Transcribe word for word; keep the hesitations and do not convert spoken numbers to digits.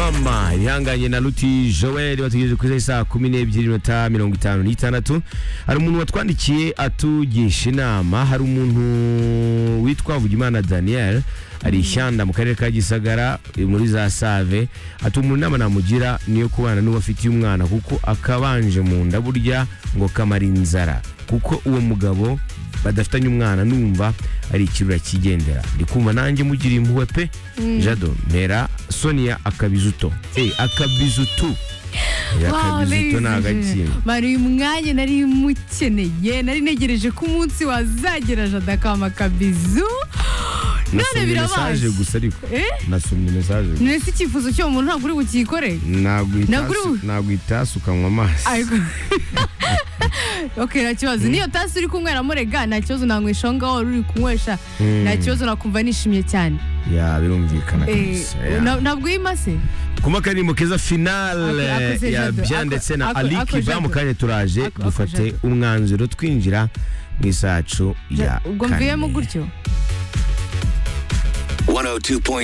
mama ihanganye na Luti Joel bategereje kuri saa kumi n'ebyiri n'iminota mirongo itanu n'itandatu. Hari umuntu watwandikiye atugisha inama. Hari umuntu witwa Vugimana Daniel ari ishyanda mu karere ka Gisagara muri za Save. Ati umuntu inama namugira niyo kubana n'uwo afitiye umwana kuko akabanje mu nda burya ngo kamara inzara, kuko uwo mugabo badafitanye umwana numva ari ikirura kigendera. Ndikumva nanjye mugira impuhwe pe. mm. Jado Mera Sonia akabizuto eh akabizutu ya kabizuto nagakina bari umwanya nari mukeneye, nari negereje ku munsi wazagera Jado akama kabizu. None birabaje gusa ariko eh nasomye message. Nese ikifuzo cyo umuntu ntabwo uri bukikore. Nagwitasu nagwitasu kanwa amazi. Ariko okay, nta kibazo. Niyo tasi uri kunywera murega nta kibazo, nanywesha ngaho uri kunywesha nta kibazo, nakumva nishimye cyane. Ya birumvikana kabisa. Ntabwo yimase kuma karimo keza finale ya byandetse na Aliki ba mukanye turaje dufate umwanzuro twinjira mu isacu ya ubwo mviyemo gutyo. one oh two point